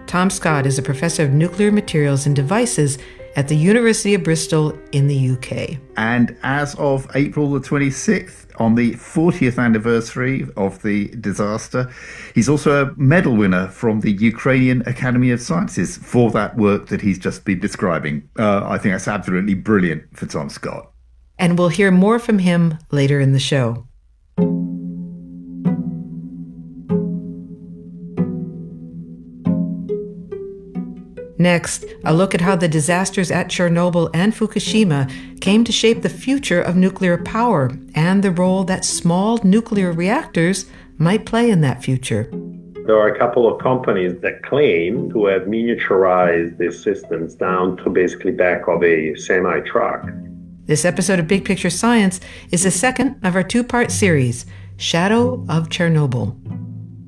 Tom Scott is a professor of nuclear materials and devices at the University of Bristol in the UK. And as of April the 26th, on the 40th anniversary of the disaster, he's also a medal winner from the Ukrainian Academy of Sciences for that work that he's just been describing. I think that's absolutely brilliant for Tom Scott. And we'll hear more from him later in the show. Next, a look at how the disasters at Chernobyl and Fukushima came to shape the future of nuclear power and the role that small nuclear reactors might play in that future. There are a couple of companies that claim to have miniaturized these systems down to basically back of a semi-truck. This episode of Big Picture Science is the second of our two-part series, Shadow of Chernobyl.